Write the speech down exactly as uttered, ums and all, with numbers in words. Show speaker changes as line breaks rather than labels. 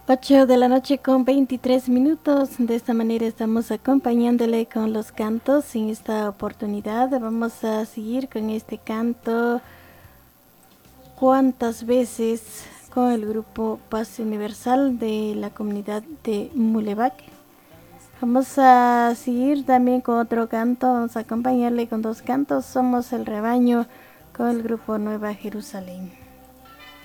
Ocho de la noche con veintitrés minutos. De esta manera estamos acompañándole con los cantos. En esta oportunidad vamos a seguir con este canto ¿Cuántas veces? Con el grupo Paz Universal de la comunidad de Mulevac. Vamos a seguir también con otro canto. Vamos a acompañarle con dos cantos. Somos el rebaño con el grupo Nueva Jerusalén.